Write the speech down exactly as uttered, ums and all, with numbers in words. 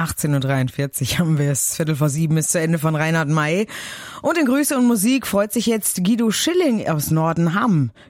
achtzehn Uhr dreiundvierzig haben wir es. Viertel vor sieben ist zu Ende von Reinhard May. Und in Grüße und Musik freut sich jetzt Guido Schilling aus Nordenham